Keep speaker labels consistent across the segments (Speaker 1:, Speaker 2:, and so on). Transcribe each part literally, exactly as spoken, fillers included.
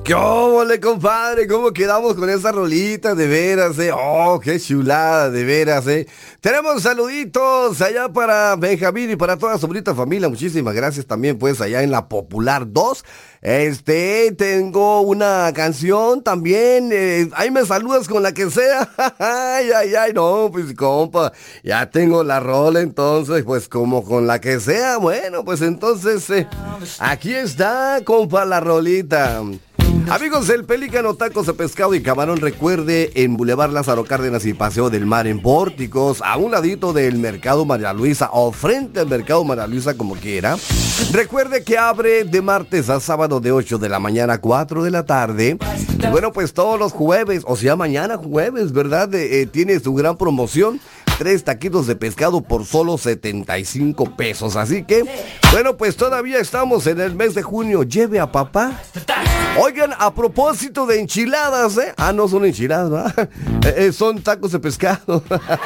Speaker 1: ¿Qué óvole, compadre? ¿Cómo quedamos con esa rolita? De veras, eh. Oh, qué chulada, de veras, eh. Tenemos saluditos allá para Benjamín y para toda su bonita familia. Muchísimas gracias también, pues, allá en la Popular dos. Este, tengo una canción también. Eh, ahí me saludas con la que sea. Ay, ay, ay, no, pues, compa. Ya tengo la rola, entonces, pues, como con la que sea. Bueno, pues, entonces, eh, aquí está, compa, la rolita. Amigos del Pelícano, tacos de pescado y camarón, recuerde, en Boulevard Lázaro Cárdenas y Paseo del Mar en Pórticos, a un ladito del Mercado María Luisa o frente al Mercado María Luisa, como quiera. Recuerde que abre de martes a sábado de ocho de la mañana a cuatro de la tarde. Y bueno, pues todos los jueves, o sea, mañana jueves, ¿verdad? Eh, eh, tiene su gran promoción. Tres taquitos de pescado por solo setenta y cinco pesos. Así que, bueno, pues todavía estamos en el mes de junio. Lleve a papá. Oigan, a propósito de enchiladas, ¿eh? Ah, no son enchiladas, ¿verdad? Eh, eh, son tacos de pescado.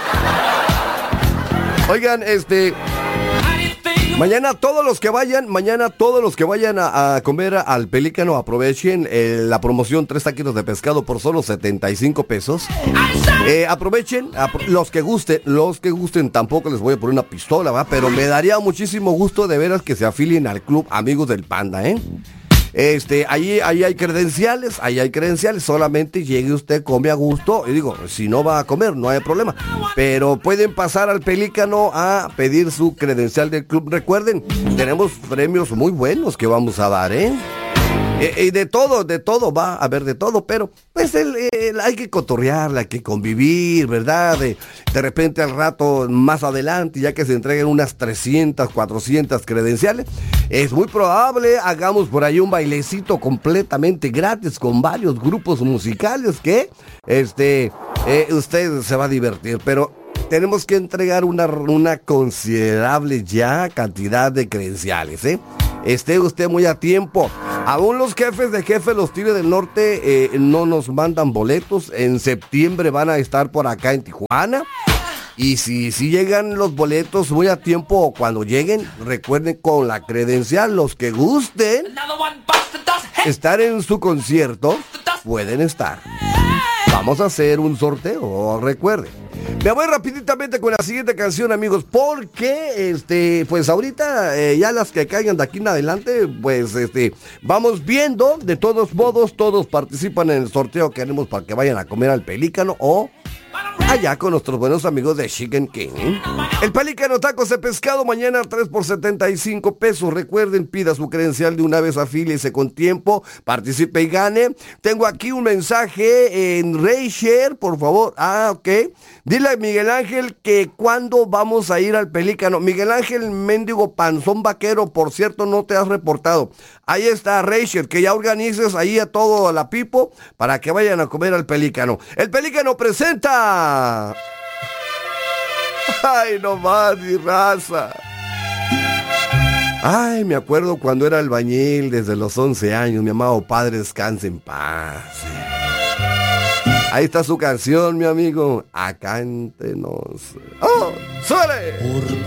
Speaker 1: Oigan, este... Mañana todos los que vayan, mañana todos los que vayan a, a comer al Pelícano, aprovechen eh, la promoción, tres taquitos de pescado por solo setenta y cinco pesos. Eh, aprovechen, apro- los que gusten, los que gusten, tampoco les voy a poner una pistola, ¿va? Pero me daría muchísimo gusto de veras que se afilien al club Amigos del Panda, ¿eh? Este, ahí, ahí hay credenciales, ahí hay credenciales, solamente llegue usted, come a gusto, y digo, si no va a comer, no hay problema, pero pueden pasar al Pelícano a pedir su credencial del club. Recuerden, tenemos premios muy buenos que vamos a dar, ¿eh? Y, y de todo, de todo, va a haber de todo, pero pues el, el, hay que cotorrearla, hay que convivir, ¿verdad? De, de repente al rato, más adelante, ya que se entreguen unas trescientas, cuatrocientas credenciales, es muy probable hagamos por ahí un bailecito completamente gratis con varios grupos musicales que, este, eh, usted se va a divertir, pero tenemos que entregar una, una considerable ya cantidad de credenciales, ¿eh? Esté usted muy a tiempo. Aún los jefes de jefe, los Tigres del Norte, eh, no nos mandan boletos. En septiembre van a estar por acá en Tijuana. Y si, si llegan los boletos muy a tiempo, cuando lleguen, recuerden con la credencial, los que gusten estar en su concierto, pueden estar. Vamos a hacer un sorteo, recuerden. Me voy rapiditamente con la siguiente canción, amigos, porque, este, pues ahorita, eh, ya las que caigan de aquí en adelante, pues, este, vamos viendo. De todos modos, todos participan en el sorteo que haremos para que vayan a comer al Pelícano o allá con nuestros buenos amigos de Chicken King. El Pelícano, tacos de pescado, mañana tres por setenta y cinco pesos. Recuerden, pida su credencial de una vez, afíliese con tiempo, participe y gane. Tengo aquí un mensaje en Rayshare, por favor. Ah, ok. Dile a Miguel Ángel que cuándo vamos a ir al Pelícano. Miguel Ángel, mendigo panzón vaquero, por cierto, no te has reportado. Ahí está Rayshare, que ya organices ahí a todo la pipo para que vayan a comer al Pelícano. El Pelícano presenta... Ay, no más, mi raza. Ay, me acuerdo cuando era albañil desde los once años. Mi amado padre, descanse en paz. Ahí está su canción, mi amigo. Acántenos. ¡Oh, suele!